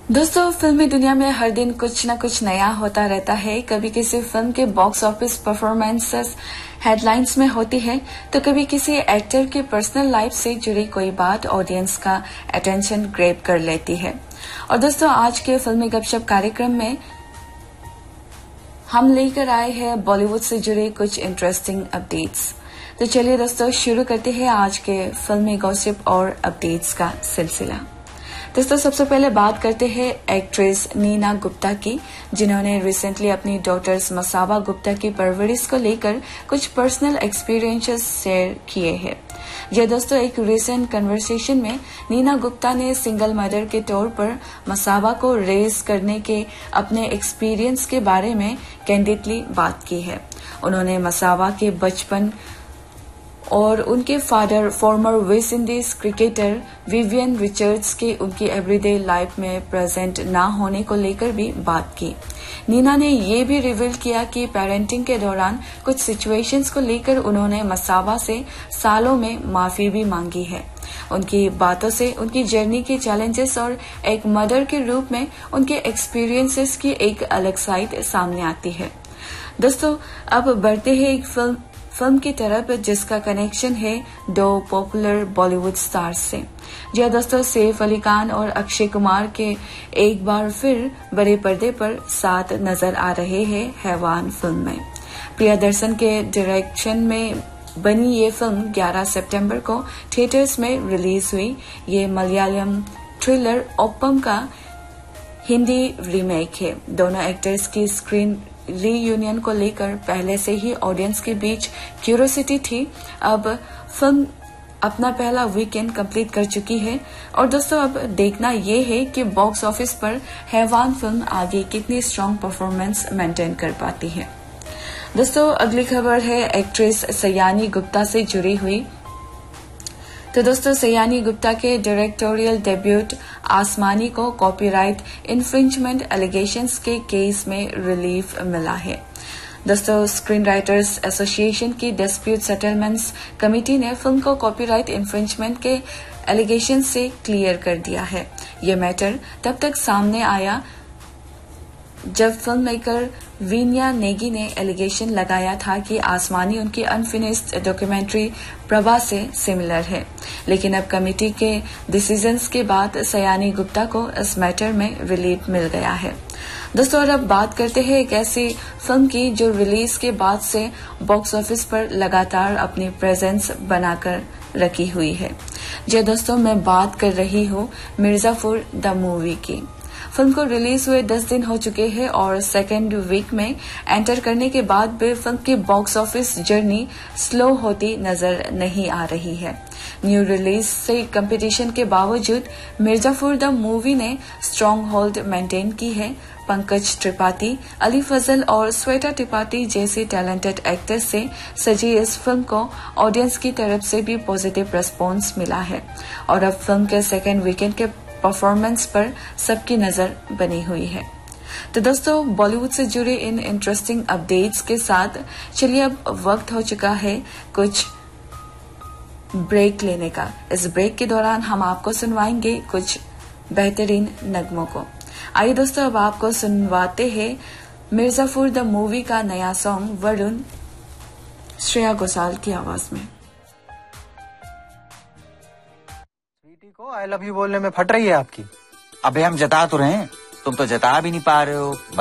दोस्तों, फिल्मी दुनिया में हर दिन कुछ न कुछ नया होता रहता है। कभी किसी फिल्म के बॉक्स ऑफिस परफॉर्मेंसेस हेडलाइंस में होती है, तो कभी किसी एक्टर की पर्सनल लाइफ से जुड़ी कोई बात ऑडियंस का अटेंशन ग्रैब कर लेती है। और दोस्तों, आज के फिल्मी गपशप कार्यक्रम में हम लेकर आए हैं बॉलीवुड से जुड़े कुछ इंटरेस्टिंग अपडेट्स। तो चलिए दोस्तों, शुरू करते हैं आज के फिल्मी गॉसिप और अपडेट्स का सिलसिला। दोस्तों, सबसे पहले बात करते हैं एक्ट्रेस नीना गुप्ता की, जिन्होंने रिसेंटली अपनी डॉटर्स मसाबा गुप्ता की परवरिश को लेकर कुछ पर्सनल एक्सपीरियंसेस शेयर किए हैं। यह दोस्तों एक रिसेंट कन्वर्सेशन में नीना गुप्ता ने सिंगल मदर के तौर पर मसाबा को रेज करने के अपने एक्सपीरियंस के बारे में कैंडिडली बात की है। उन्होंने मसाबा के बचपन और उनके father farmer West Indies cricketer Vivian Richards के उनकी एवरीडे लाइफ में प्रेजेंट ना होने को लेकर भी बात की। नीना ने ये भी रिवील किया कि पेरेंटिंग के दौरान कुछ सिचुएशंस को लेकर उन्होंने मसाबा से सालों में माफी भी मांगी है। उनकी बातों से उनकी जर्नी के चैलेंजेस और एक मदर के रूप में उनके एक्सपीरियंसेस की एक अलग साइड सामने आती है। दोस्तों, अब बढ़ते हैं एक फिल्म की तरफ जिसका कनेक्शन है दो पॉपुलर बॉलीवुड स्टार्स से। जी दोस्तों, सैफ अली खान और अक्षय कुमार के एक बार फिर बड़े पर्दे पर साथ नजर आ रहे हैं हैवान फिल्म में। प्रियदर्शन के डायरेक्शन में बनी ये फिल्म 11 सितंबर को थिएटर्स में रिलीज हुई। ये मलयालम थ्रिलर ओप्पम का हिंदी रीमेक है। दोनों एक्टर्स की स्क्रीन रीयूनियन को लेकर पहले से ही ऑडियंस के बीच क्यूरियोसिटी थी। अब फिल्म अपना पहला वीकेंड कंप्लीट कर चुकी है और दोस्तों अब देखना ये है कि बॉक्स ऑफिस पर हैवान फिल्म आगे कितनी स्ट्रांग परफॉर्मेंस मेंटेन कर पाती है। दोस्तों, अगली खबर है एक्ट्रेस सयानी गुप्ता से जुड़ी हुई। तो दोस्तों, सयानी गुप्ता के डायरेक्टोरियल डेब्यूट आसमानी को कॉपीराइट इन्फ्रिंजमेंट एलिगेशंस के केस में रिलीफ मिला है। दोस्तों, स्क्रीन राइटर्स एसोसिएशन की डिस्प्यूट सेटलमेंट्स कमेटी ने फिल्म को कॉपीराइट इन्फ्रिंजमेंट के एलिगेशन से क्लियर कर दिया है। यह मैटर तब तक सामने आया जब फिल्म मेकर वीनिया नेगी ने एलिगेशन लगाया था कि आसमानी उनकी अनफिनिश्ड डॉक्यूमेंट्री प्रभा से सिमिलर है, लेकिन अब कमेटी के डिसीजंस के बाद सयानी गुप्ता को इस मैटर में रिलीफ मिल गया है। दोस्तों, और अब बात करते हैं एक ऐसी फिल्म की जो रिलीज के बाद से बॉक्स ऑफिस पर लगातार अपनी प्रेजेंस बनाकर रखी हुई है। जी दोस्तों, मैं बात कर रही हूँ मिर्जापुर द मूवी की। फिल्म को रिलीज हुए 10 दिन हो चुके हैं और सेकेंड वीक में एंटर करने के बाद भी फिल्म की बॉक्स ऑफिस जर्नी स्लो होती नजर नहीं आ रही है। न्यू रिलीज से कंपटीशन के बावजूद मिर्जापुर द मूवी ने स्ट्रॉन्ग होल्ड मेंटेन की है। पंकज त्रिपाठी, अली फजल और श्वेता त्रिपाठी जैसे टैलेंटेड एक्टर्स से सजी इस फिल्म को ऑडियंस की तरफ से भी पॉजिटिव रिस्पॉन्स मिला है और अब फिल्म के सेकेंड वीकेंड के परफॉर्मेंस पर सबकी नजर बनी हुई है। तो दोस्तों, बॉलीवुड से जुड़े इन इंटरेस्टिंग अपडेट्स के साथ चलिए अब वक्त हो चुका है कुछ ब्रेक लेने का। इस ब्रेक के दौरान हम आपको सुनवाएंगे कुछ बेहतरीन नगमों को। आइए दोस्तों, अब आपको सुनवाते हैं मिर्जापुर द मूवी का नया सॉन्ग वरुण, श्रेया घोषाल की आवाज में। को आई लव यू बोलने में फट रही है आपकी। अबे हम जता तो रहे हैं, तुम तो जता भी नहीं पा रहे हो।